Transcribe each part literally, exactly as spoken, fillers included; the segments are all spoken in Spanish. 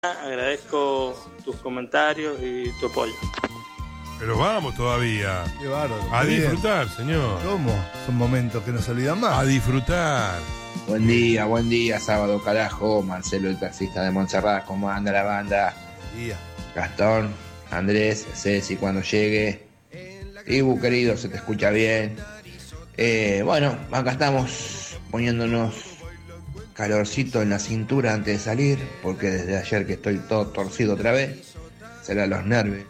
Agradezco tus comentarios y tu apoyo. Pero vamos todavía. Qué bárbaro. A Qué disfrutar, bien. señor. ¿Cómo? Son momentos que no se olvidan más. A disfrutar. Buen día, buen día, sábado carajo. Marcelo, el taxista de Montserrat. ¿Cómo anda la banda? Día. Gastón, Andrés, Ceci cuando llegue. Ibu, querido, se te escucha bien. Eh, bueno, acá estamos poniéndonos calorcito en la cintura antes de salir, porque desde ayer que estoy todo torcido otra vez. Será los nervios.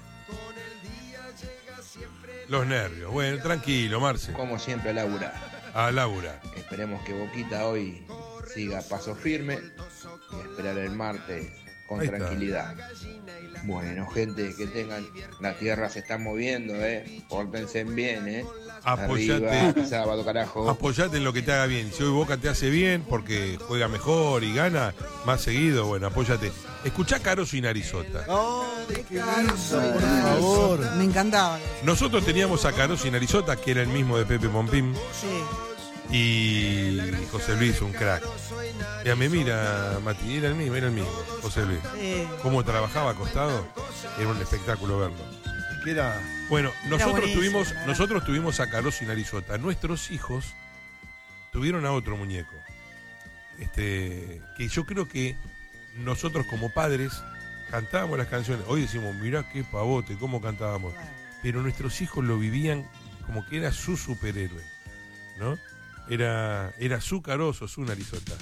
Los nervios. Bueno, tranquilo, Marce. Como siempre, a laburar. A laburar. Esperemos que Boquita hoy siga a paso firme y esperar el martes con Ahí está. tranquilidad. Bueno, gente, que tengan... La tierra se está moviendo, ¿eh? Pórtense bien, ¿eh? Apoyate. Arriba, sábado, carajo. Apoyate en lo que te haga bien. Si hoy Boca te hace bien porque juega mejor y gana más seguido, bueno, apóyate. Escuchá Caroso y Narizota. Oh, qué Caroso, lindo, por Caroso. favor. Me encantaba. Nosotros teníamos a Caroso y Narizota, que era el mismo de Pepe Pompín, Sí. y José Luis, un crack. Ya me mira, Mati, era el mismo, era el mismo, José Luis. Sí. Cómo trabajaba acostado, era un espectáculo verlo. Que era... Bueno, nosotros buenísimo, tuvimos, ¿verdad? nosotros tuvimos a Caroso y Narizota. Nuestros hijos tuvieron a otro muñeco. Este, que yo creo que nosotros como padres cantábamos las canciones. Hoy decimos, mirá qué pavote, cómo cantábamos. Pero nuestros hijos lo vivían como que era su superhéroe, ¿no? Era, era su Caroso, su Narizota.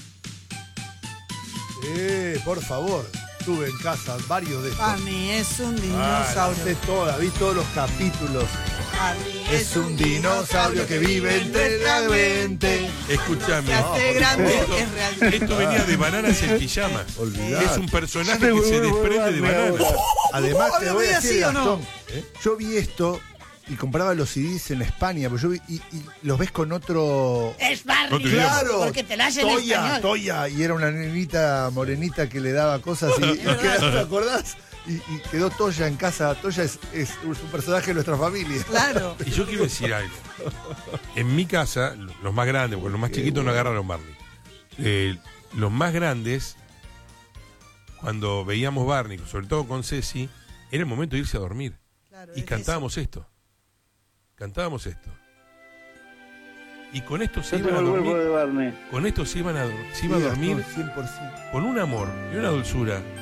Eh, por favor. Tuve en casa varios de estos. Para mí es un Ah, dinosaurio. sé todas, vi todos los capítulos. Para mí Es un dinosaurio que vive entre la mente. Escúchame. Se hace por grande, favor. es real. Esto venía de Bananas en Pijama. Olvidate. Es un personaje que se desprende de Bananas. Además, te ¿Lo voy vi a así decir, o no? Gastón, yo vi esto y compraba los C Ds en España, pero yo vi, y, y los ves con otro... Es No Barney, te digo. Claro, porque te la hacen en Toya, español. Toya, y era una nenita morenita que le daba cosas y, y quedó, ¿te acordás? Y, y quedó Toya en casa. Toya es, es un personaje de nuestra familia. Claro. Y yo quiero decir algo. En mi casa, los más grandes, porque los más chiquitos no agarraron Barney. Eh, los más grandes, cuando veíamos Barney, sobre todo con Ceci, era el momento de irse a dormir. Claro, Y es cantábamos esto. Cantábamos esto. Y con esto se Yo iban a tengo el cuerpo dormir. de Barney. Con esto se iban a, se iba a Sí, dormir Gastón, cien por ciento. con un amor y una dulzura.